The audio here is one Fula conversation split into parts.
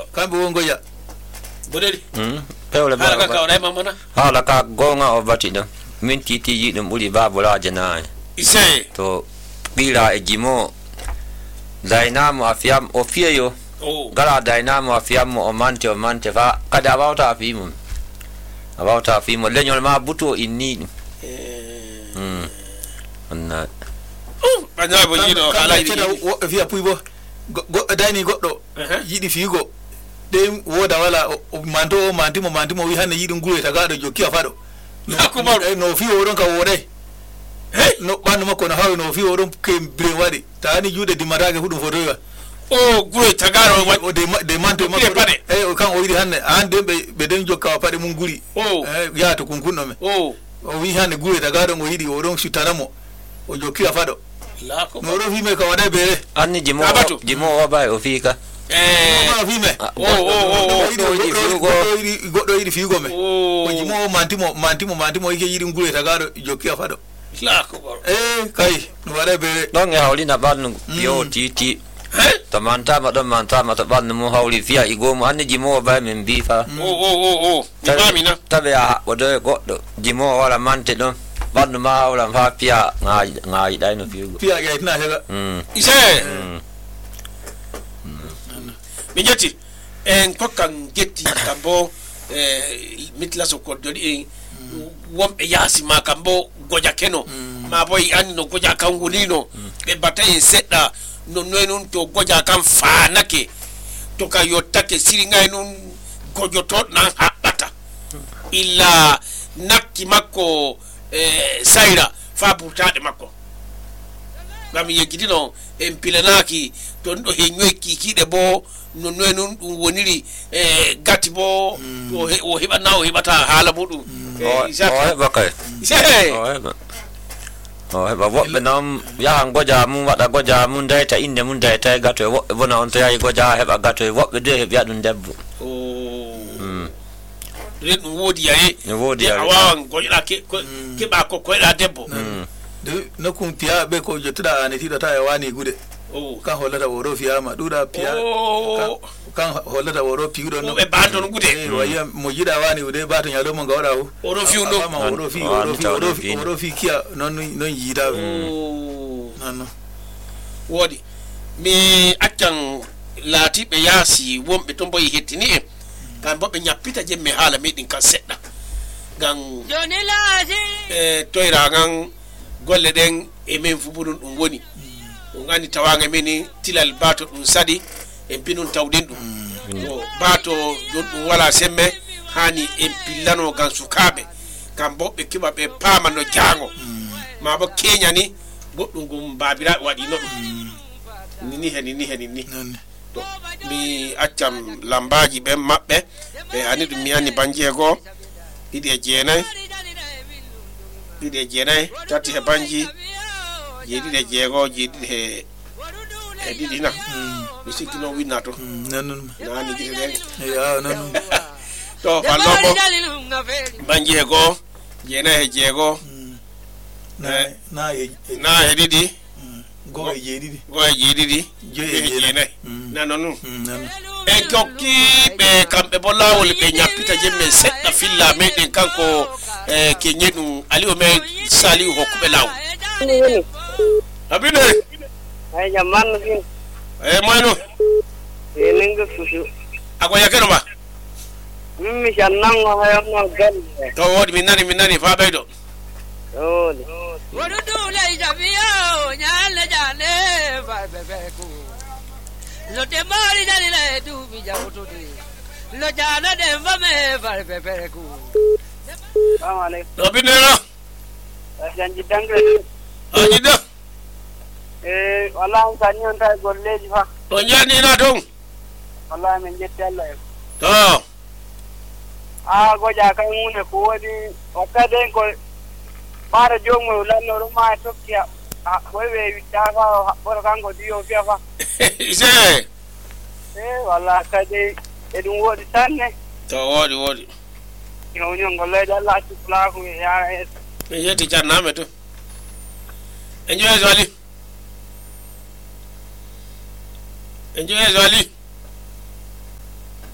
kambe wongo ya bodeli pewle ba ka ora mamana hala ka gonga o batida min titi yidum uli babula jana ise to bila ejimo dynamo afiam ofieyo gara dynamo afiam o mante fa kada bauta afimu lenyol ma buto inni onna banya bo yido ala via puibo dani goddo yidi figo de woda wala mantimo wi hanne yidum gure ta gado jokki afado no fi woron ka wode no banu makko no hawi no fi woron ke bre wadi tani jude di marage hudum fodo ya gure ta garo o de manto makko o kan o yidi hanne ande be den jokka pade mun guri ya to kunkunno me o wi hanne gure ta gado mo yidi woron sutanamo o jokki afado no ro fi me ka wada bere anni jimo wa bai ofika ma fi me goddo yidi fi go me o jimo mantimo yike yidi ngure ta garo jokki afado la ko bor kai no wada bere don ya hawli na ban yo titi tamanta ma to ban mu hawli fiya igomo anni jimo bai men bi fa imamina tabe a wodo goddo jimo wala mante don ban ma wala fa fiya ngai dai no fiugo fiya ga ina hega ise mi jeti en kokkan getti kambo mitla so ko dodi wom e yasi ma kambo goja keno ma boy an no goja kan gulino e batay sedda no non to goja kan fanake to ka yottake siringa non gojo to na habata illa nakki makko saira fa burtade makko gam yegidino en pilanaki to ndo henyoy kikide bo no non dum woniri gatti bo o hebana o hebata hala bodum bakay ba wobbe nam yahan goja mum wada goja mum dayta inde mum dayta gato wobbe bona on to yayi goja heba gato wobbe de hebiya dum debbo red wodi yayi awan gojira ke ba ko da debbo de no kun piya be ko jotuda ne tido ta wani gude kan holata woro fiya ma duda piya kan holata woro piudo no be baton gude waya mo jida wani ude baton yalo mo gawda hu woro fi no woro fi kiya non yida non wodi mi accan lati be yasi wombe to boy hettini kan bobbe nyappita jemme hala medin kan sedda gan joni laasi toyra gan golle den e men fubudun dum woni ngani tawanga meni tilal bato dum sadi e binun tawden dum bato dum wala semme hani en pillano gan sukabe kam bobbe kiba be pama no jango ma bo kenya ni boddum gum babira wadi no dum ni heni to mi accam lambaji be mabbe be ani dum mi ani banje go didi e jenay tati he banji jedide jeego jedide he didi na mi sikino winnato non nani gite den ya non to fallobo banji he go jena he jeego na he didi go e jedidi jena na non e kokki be kambe bolawol be nyappita jemme sedda filla meden kanko ke nyedu ali o me sali hokkube law abine ay jamman bin moyno ninga susu ako yakeno ba mi jannan wa hayno gal to wodi minani fa baydo wodu le jabiyo nyale jane fa bebeku lo te mari dali le du bi jawto di lo jana de vame fa bebeku amale to binero janji dangre ajida wala tani on tay golleji fa to nyani na don wala men jetti Allah to goja kan mune ko wodi wakade ko para jomo lanno ruma tokkia wewe witaga boro kango dio fiafa ise wala kade edun wodi tanne to wodi yo nyongo le dalla tukla ko ya me yeti janna to enjoy Zali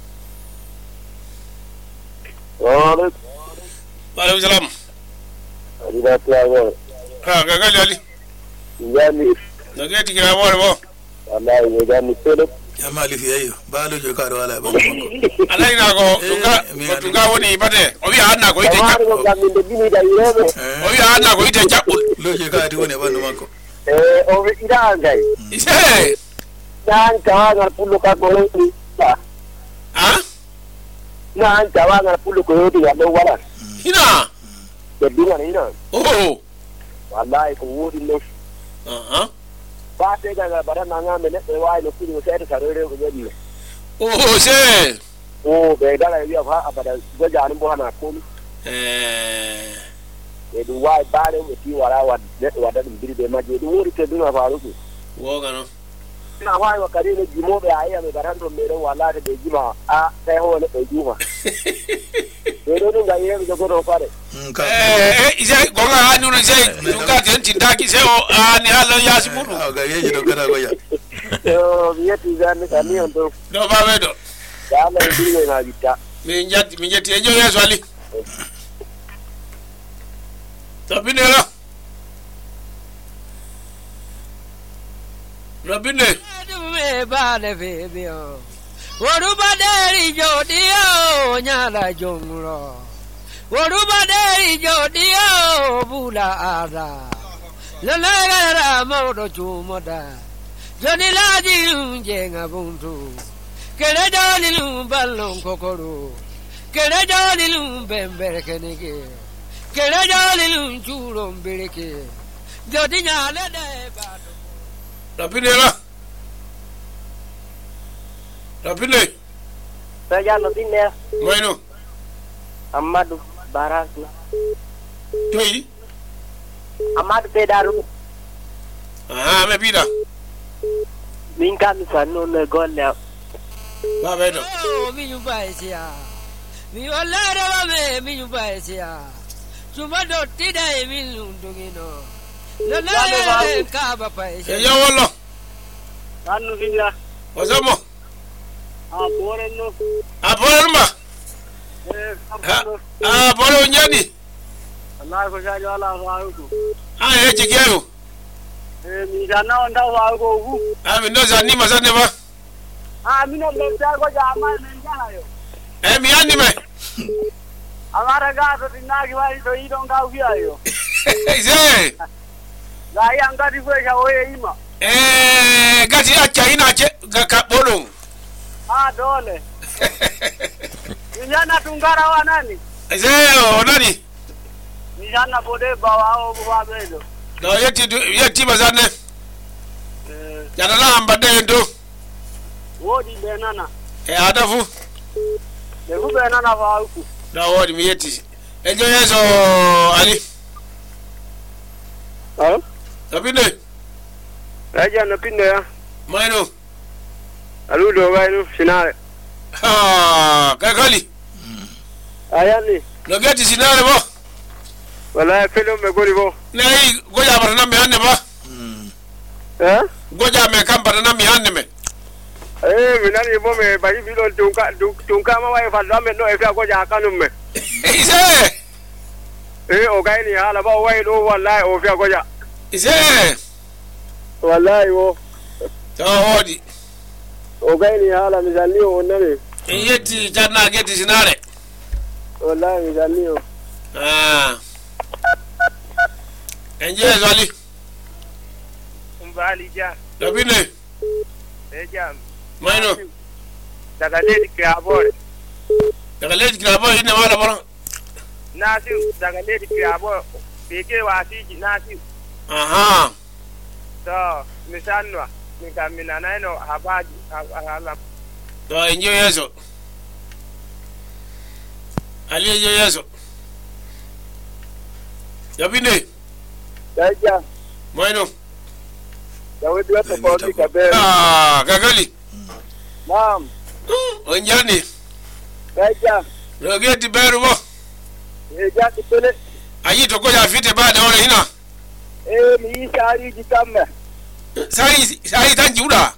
Waalaikum salam. Ida Travel. Gagali Ali. Yani. Nageti kira bore bo. Wallahi ya ni tele. Ya mali fi ayo. Ba lo jo ka do wala ba. Alai na go tunga woni bade. Obi hanna go ite chap. Obi hanna go ite chap. Lo jo ka ti woni ba no mako. Obi ida ngai. Ise. Dan kawan pulu ka ko ni. Ah? Na kawan pulu ko di ya do wala. Ina. Jadi ngani ina. Oh. Wallahi ko wodi no. Ba te ga bara nanga mene e wai no kini se ta sarere ko jadi. Oh se. Oh be da la ya fa abada go ja ni bo na ko ni. E du wai ba le ti wala wa da biri be ma je du wori te du na fa ru. Wo ga no. Na wai wa kare ne jimo be aya me baran do mere wala de jima a sai ho ne be juma. Pero no ga yere go ro pare. Ise gonga hanu no sei tunga tenti ndaki se o ani halo ya sipuru. Ga yeji do kana go ya. Vieti zane kani ondo. No ba vedo. Dala ndile na vita. Minjati enjo yeso ali. Tabinela. Rabine. Me ba de bebio. Worubaderi jodio nyala jongro. Worubaderi jodio bula ada. Lalaga modo chumoda. Joni laji jenga buntu. Kele joni lumbalon kokoro. Kele joni lumbember kenege. Kele joni lumchuron bereke. Jodi nyale de bado. Rapinela. Rapine. Saya no dinne. Bueno. Amadu Barakna. Toi. Amadu Pedaru. Ah, me pida. Minka mi sanu ne golle. Va vedo. Mi nyumbaisia. Mi walare wa mi nyumbaisia. Chuma do tida e mi lundungino. Lala ka ba paisia. Ya wallo. Anu vinja. Ozamo. Aporeno. Aporema. Bolo nyani. Allah ko ja jala waagu. Chikero. Mi jana onda waagu. Mi no zani masane ba. Mi no le ja ko ja ma men jana yo. Mi ani me. Amara ga to dinagi wai to idon ga uya yo. Ise. Ga yanga di ko ja oye ima. Gati acha ina che ka bolong. Dole. Vijana tungara wa nani? Zeo nani? Vijana bode bawa au bwa bedo. Do yeti bazane. Yana la ambade ndo. Wodi benana. Adafu. Lebu benana fa uku. Da wodi mi yeti. Enjo yeso ali. Tapinde. Raja na pinde ya. Maino. Aludo gainu sinare. Kakali. Ayani. Nogeti sinare bo. Wala felo me gori bo. Nei goja barana mi hanne ba. Goja me kam barana mi hanne me. Minani bo me bayi bilo tunka ma wai fa me no e ka goja kanu me. Ise. O gaini hala ba wai do wallahi o fi goja. Ise. Wallahi wo. Tawodi. O gaini hala mizali o nani. Yeti jana geti sinare. Wallahi mizali o. Enje zali. Umbali ja. Dabine. Jam. Maino. Daga ledi krabore. Daga ledi krabore ina wala bara. Nasi daga ledi krabore. Peke wasiji nasi. Aha. So, misanwa. Nikamina naino habaji hala. Do enje yeso. Ali enje yeso. Dabine. Daja. Maino. Dawe dua tofauti kabisa. Kakali. Naam. Onjani. Daja. Rogeti beru mo. Ja kitole. Ayi to koja fite baada ole hina. Mi shari jitamme. Sai tanji uda.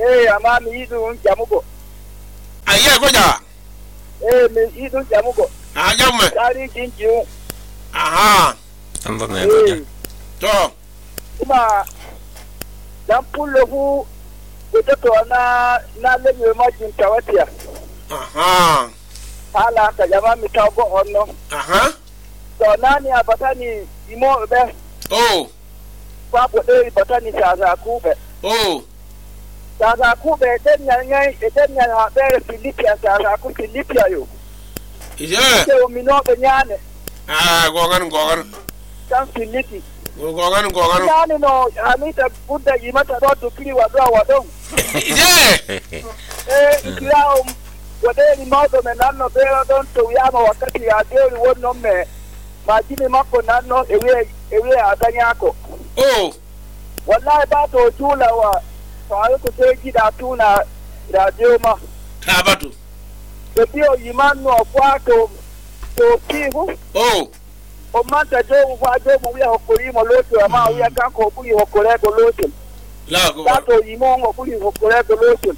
Ama mi idu jamugo. Ayi koja. Mi idu jamugo. jamme Dari jinju. aha amba me goja to Kuma dan pullo fu ita to na lebe majin tawatiya. aha Hala ka jama mi tawo onno. aha To nani abatani imo be. oh Babu dai batani shaza kube. oh Shaza kube den nyanya ha be Filipia shaza ku Filipia yo. ije Ke o mino be nyane. gogan Kan Filipi. gogan Yani no amita buda yimata do kili wa don. ije Kirao wadeni modo menano bero don to yama wakati ya deri wono me majini mako nano ewe adanyako. oh Wallahi ba to tula wa faru ko teji da tuna radio ma. tabatu To bio yimano kwa to kihu oh o manta jo wa jo mu ya hokori mo loto ama ya kan ko buli hokore do loto. la ko Ba to yimongo buli hokore do loto.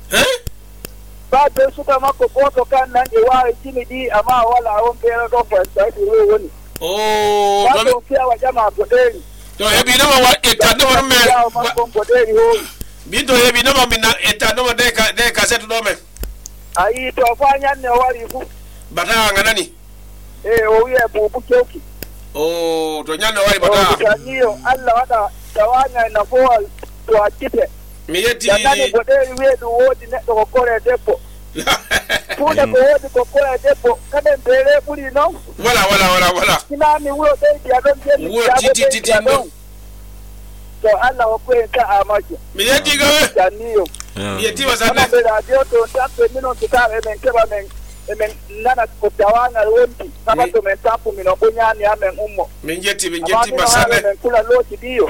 Ba to suka mako boto kan nan e wa jimi di ama wala on bero do fa sai ro woni. oh Ba to fiya wa jama ko deni. to hebi no wa eta no me Ya ma ko deni ho. bi to hebi no mi na eta no de ka setu do me Ai to fa nyan ne wari fu. bata nganani O ye bu kyoki. oh to nyano wari O bata taniyo Allah wada tawanya na fo to akite. mi yeti Ya nani ko deni we do wodi ne ko kore depo. Puna ko wodi ko kore depo kada bere buri no. wala Kina mi wo dai dia don je. Wo ti no. To Allah ko ka amaje. mi yeti ga Taniyo. mi yeti wa Kama sande be radio to tape mino tukare men keba men nana ko tawanga wonti kama to men tapu mino bonyani amen ummo mi yeti masane men kula loti dio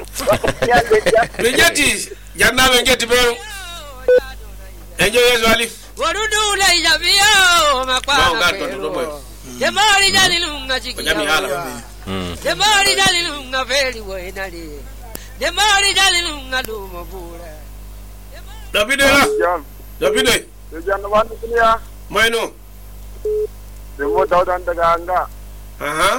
mi yeti janna mi yeti be enjo yeso ali Wadudu la ijabio makwana gato to mo Demari jalilunga chiki nyami hala Demari jalilunga feli wenali Demari jalilunga lumabura Dabide Jan wan dunia maino demo daudan daga anga aha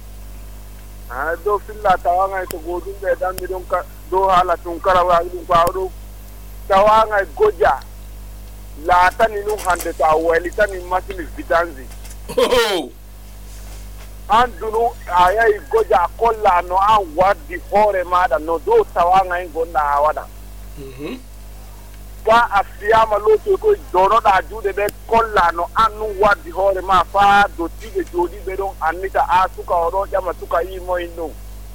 do filla tawanga to godum be dan mi don ka do hala tun karawa dum ko awdo tawanga goja la tani nu hande ta wali tani masini vitanzi oh andunu ayai goja kolla no an wadi hore mada no do tawanga ngonna wada wa afiyama loto ko doro da jude be kolla no anu wadi hore ma fa do tige jodi be don anita asuka oro jama suka yi mo inu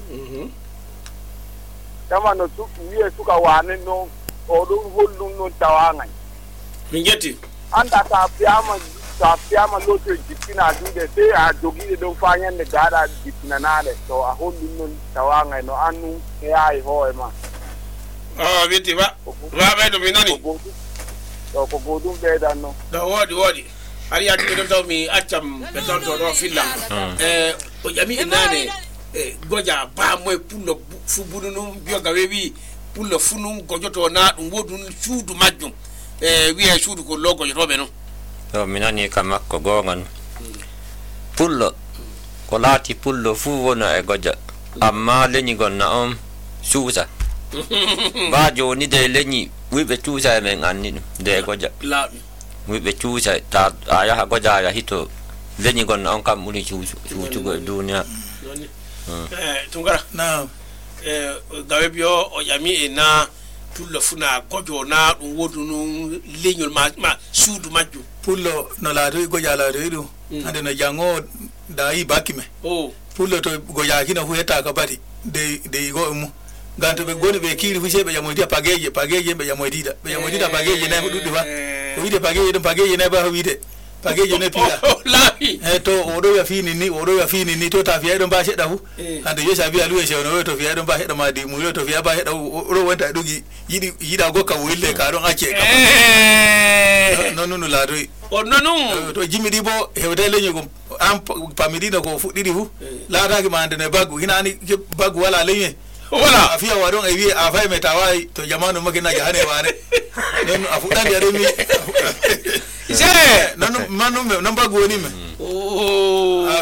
jama no su wiye suka wane no odo hollu no tawanga ngeti anda ta afiyama loto jipina jude te a jogi do fanya ne gara jipina nale to a hollu no tawanga no anu ai hore ma viti va do minani to ko godum be dan no da wodi ari ati do taw mi accam be ton do filla o jami inane goja ba moy pullo fu bununu bioga wewi pullo funu gojoto na dum wodun suudu majjum wi'a suudu ko logo yobe no to minani kamakko gongan pullo ko laati pullo fu wona e goja amma leñi gonna on suusa ba joni de leñi wiɓe cuusa men anni ɗum de goja laaɓi wiɓe cuusa ta a yaha goja ya hito leñi gonna on kam ɓuri cuucugo e duniya tungara na gawe biyo o ƴami e na pullo funa gojo na ɗum wodunu leñol ma suudu majjum pullo no laatoyi goja laatoyi ɗum hande no jango dayi bakime pullo to gojakino fu hetta ka bati de yigo e mum gam to ɓe goni ɓe kiiri fu sey ɓe ƴamoytida pagueje ɓe ƴamoytida pagueje nayi ko ɗuɗɗi fa ko wiide pagueje ɗum pagueje nayi ba ko wiide pagueje nayi piiɗa e to oɗo wiya fini ni to ta fiya ɗon mba seɗɗa fu hande yosa wiya luwe sewno to fiya ɗon mba heɗa ma di muyo to fiya mba heɗa oɗo wonta ɗogi yiɗa gokka wille ka ɗon acce non no laadoyi to jimmi ɗi bo hewde leñol ko an pamiɗino ko fuɗɗiɗi fu laataki ma hande no baggu hinani baggu wala leñe wala a fiya waɗon e wiye a fayme ta wawi to jamanu makinaji hane wane non a fuɗɗandi aɗon mi non baggu woni me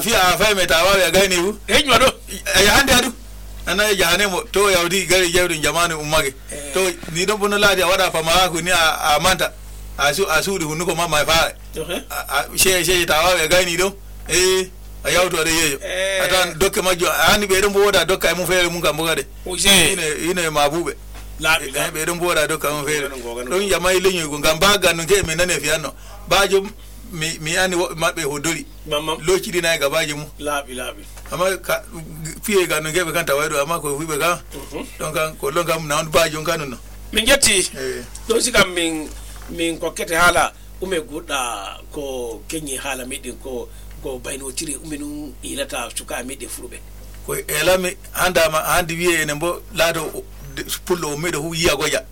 fiya fa me tawa ya gani bu heñma ɗo e hande adu ana jahane mo to yawdi gari jawdi jamanu ummage to ni don bono laadi a wada pamara ko ni a manta a suudi hunnuko mamma e faare she tawa ya gani do a yawto de yeyo atan dokke majjo andi be don boda dokka e mum feere mum kam bogade ine mabube laabi be don boda dokka mum feere don jamay leñoy go ngam baga no ke men nane fianno baajo mi ani mabbe hodori loci dina ga baajo mum laabi amma fiye ga no gebe kan tawaido amma ko fibe ga donc ko longam na on baajo kan no min jetti do sigam min ko kete hala ume gudda ko kenyi hala medin ko bayno tiri umenu ilata suka mede furube ko elami handi wiye ne mbo lado pullo medo hu yiya goja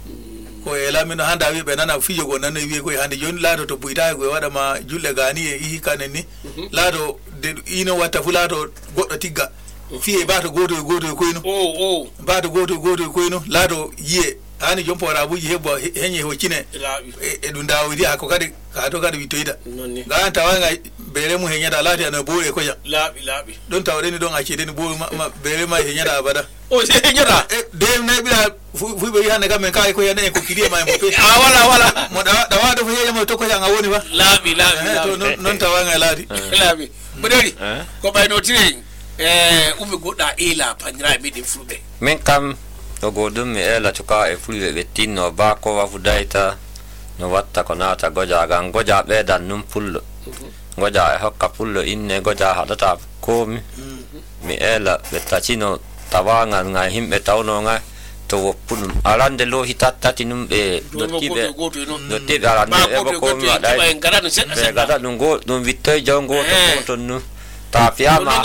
ko elami no handa wiye be nana fijo go nan wiye ko handi jon lado to buita go wada ma julle gani e yi kaneni lado de ino wata fulado goddo tigga fiye bato goto ko ino bato goto ko ino lado yiye hani jom pora buji hebo henye ho kine e dun dawidi ko kadi ka to kadi witoida ga tawanga bere mu henya da lati na bore ko ya labi don tawre ni don ake den bo bere ma henya da abada se henya da de ne bila fu be yana ga men kai ko ya ne ko kidi ma mo pe wala mo da wado fu henya mo to ko ya ngawoni ba labi to non tawanga lati labi bodori ko bay no tire umi goda ila panira mi de fube men kam no godum mi ela tuka e fulbe bettino ba ko wa fudaita no watta ko nata goja gan goja be dan num pullo goja e hokka pullo inne goja hadata komi mi ela bettacino tawanga nga himbe tawno nga to pulum alande lo hitattati num be dottibe alande e ba ko mi dai be gada dum go dum vittoy jongo to nu ta fiama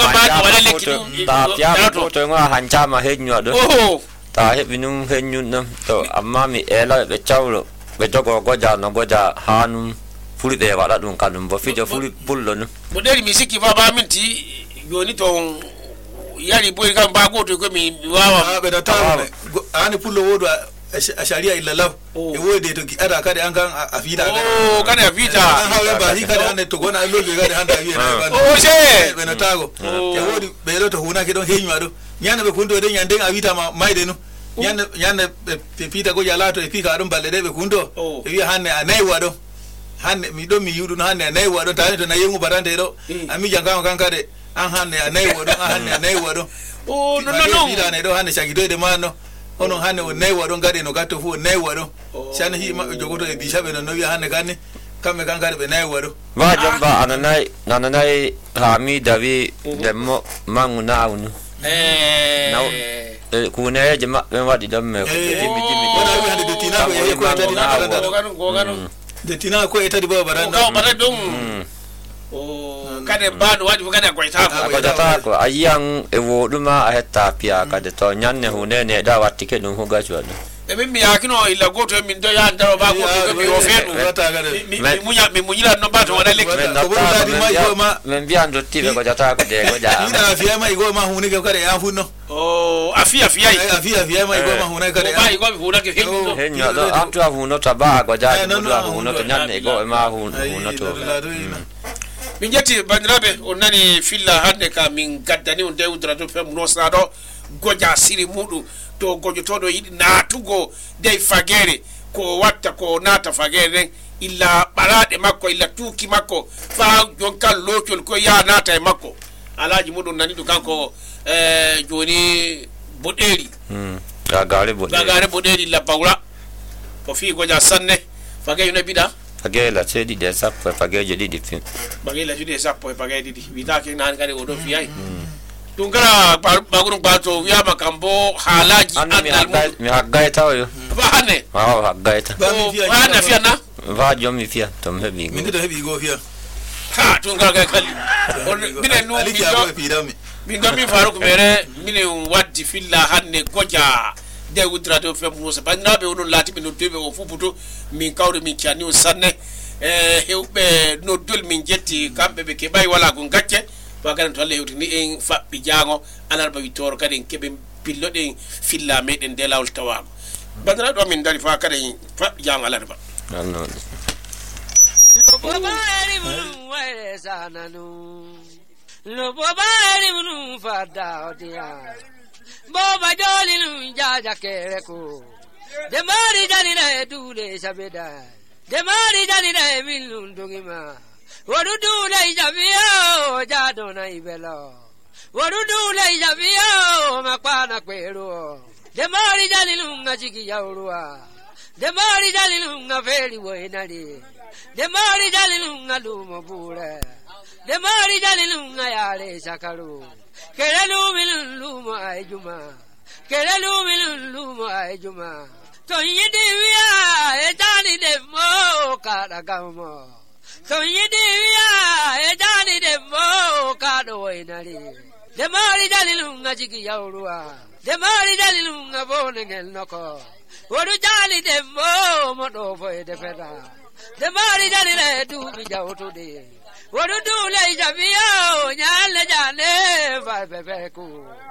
to nga hanchama henyo do ta hebinum henyun to amma mi ela be chawlo be jogo goja no goja hanum fuli be wada dum kanum bo fijo fuli pullo no mo deri mi sikki baba minti yoni to yari boy kam ba goto ko mi wawa be da tawo ani pullo wodo a sharia illa law e wode to ki ada kade an kan afida kade afida ha ba hi kade ande to gona lobe kade handa wi na se be na tago e wodi be lo to huna ke don henyu ado nyana be kundo de nyande avita ma maide no nyana be pita go yala to e pika dum balle de be kundo e wi hanne anai wado hanne mi do mi yudu hanne anai wado tani to na yengu barande do ami janga kan kade an hanne anai wado hanne anai wado no ida ne do hanne shagido de mano ono hanne o nei wado ngade no gatto fu nei wado shana hi ma jogoto e bishabe no wi hanne ganne kamme kan kade be nei wado ba jamba ananai hamida wi demmo manguna awnu kuna jama ben wadi damme ko jimi wala wi hande de tina ko e ko tadi de tina ko e tadi ba baranda ko bare dum kade bado wadi kade ko ita ko ayang e woduma a hetta pia kade to nyanne hunene da watti ke dum ho gacho e mi yakino illa goto min do ya ndaro ba goto mi o fenu mi munyira no bato wala lek men biando tibe ko jata ko de ko ja ida afia ma igo ma huni ke kare ya funno afia ma igo ma huni kare ba igo huna ke henyo do amtu afuno taba ko ja ko do afuno to nyanne igo ma huno to min jetti bandirabe on nani filla hande ka min gaddani on de udra to fem no sado goja siri mudu to gojotodo yidi natugo dei fagere ko watta ko nata fagere illa barade makko illa tuki makko fa jonkal locol ko ya nata e makko alaji mudun nani to kanko joni boderi gagare boderi la bawra ko fi goja sanne fagere no bida fagela cedi de sappo fagere di fin bagela judi sappo fagere di vita ke nan kare odo fi ai tungara bagurung bato wiama kambo halaji mi haggai tawo bane haggai ta bane fiana va jomi fia tom hebi mi do hebi go fia ha tungara kali mine no mi do mi faru ko mere mine waddi filla hanne goja de udra do fe musa bannabe wonon lati be no tebe o fuputo min kawde min ciani o sanne hewbe no dol min jetti kambe be ke bay wala gon gacce wagaran to Allah hewtini en fabbi jango alarba witor kadi kebe pillo den filla meden de lawol tawago bandira do min dari fa kadi fabbi jango alarba baba eri mun were sananu lo bobari munu fada odia boba joli nu jaja kereko de mari jani na dule sabeda de mari jani na milun dongima worudu le javio jadona ibelo worudu le javio makwana kwero de mari jani nu ngajiki yaurua de mari jani nu ngafeli woinali de mari jani nu ngalumo bure de mari jani nu ngayale sakaru kerelu milun lumo ayjuma kerelu milun lumo ayjuma to yidiya etani de mo kada gamo to yidiya etani de mo kada woinali de mari jani nu ngajiki yaurua de mari jani nu ngabone ngel noko woru jani de mo modo foi de feda de mari jani le du bi jawto de woru du le javio nyale jane va bebe ku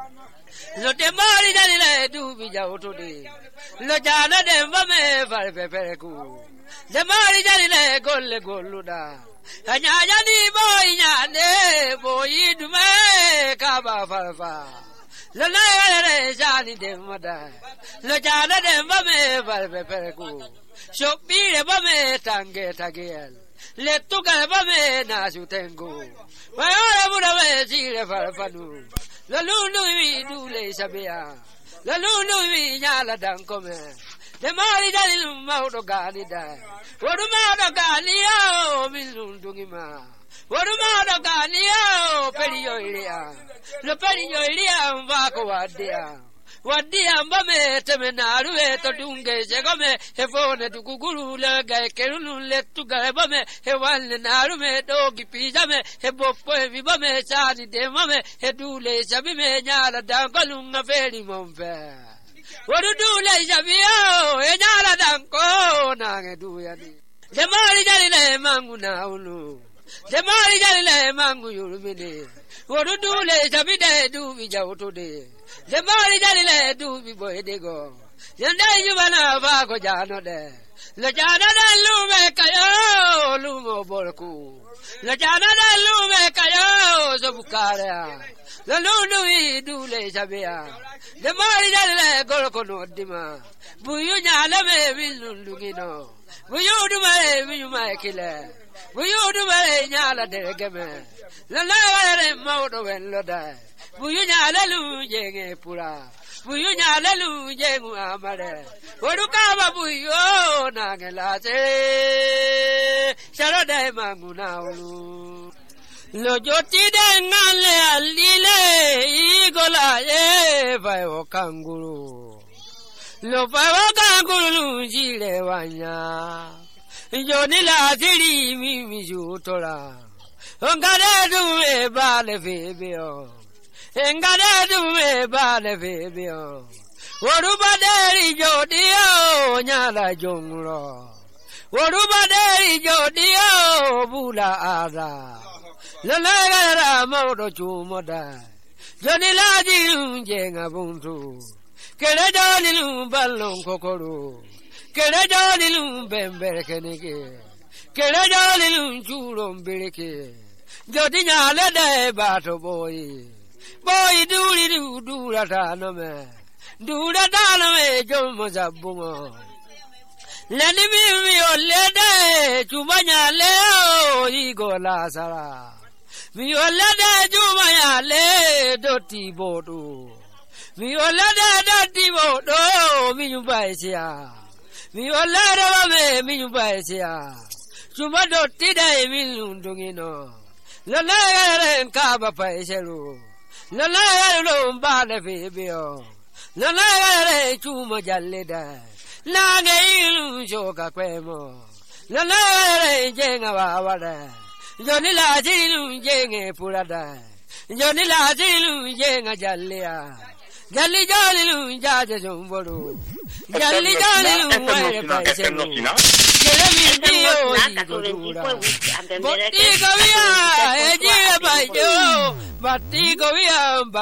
lo de mari jani le du bi jawto de lo jana de mame va bebe ku de mari jani le golle golluda anya jani boy nyane boy dume ka ba farfa lo le jani de mada lo jana de mame va bebe ku shopire bame tange tagel le tuka bame na su tengo mayora buna me sire farfanu la lunu mi dule sabia la lunu mi nyala dankome de mari dalil maudo ganida wodu maudo ganiyo milundungima wodu maudo ganiyo periyo ilia lo periyo ilia mbako wadia wadia mbame temenaru eto dunge segome hefone tukuguru laga kerunu letu gabame hewan naru me dogi pijame heboppo vibame sani demame hedule sabime nyala dangalunga feri mombe wodule sabio nyala danko nange duyani demari jalile manguna ulu demari jalile mangu yurumine wodule sabide du bijawto de de mari jalile du bi boy dego yanda yubana ba ko jano de la jana da lume kayo lumo borku la jana da lume kayo so bukara la lunu du le sabia de mari jalile gol ko no dima buyu nyala me bilundugino buyu du mare buyu ma kile buyu du mare nyala de geme la la re mawdo wen loda buyu nyala lu jenge pura buyu nyala lu jengu amare woruka ba buyu na ngela se sharade manguna ulu lo joti de ngale alile igola e vai o kanguru lo vai o kanguru jile wanya joni la diri mi jutora ngare du e bale febio engare du me bale febio woruba deri jodio nyala jongro woruba deri jodio bula ada lalagara modo chumoda joni laji jenga buntu kere joni lu ballon kokoro kere joni lu bember keneke kere joni lu churom bereke jodi nyala de bato boy boy du rata no me jomo zabungo leni mi olede chumanya leo igola sara mi olede chumanya le doti bodu mi olede doti bodu mi nyubaisia mi olede wame mi nyubaisia chuma doti dai mi lundungino lala nkaba paiselu lala lo mbale febio lala chuma jalleda lage ilu shoka kwemo lala jenga wawada joni la jilu jenge purada joni la jilu jenga jallia jalli jalilu jaje jombolu jalli jalilu wale paiselu Bati ko biya, eji ba yo. Bati ko biya.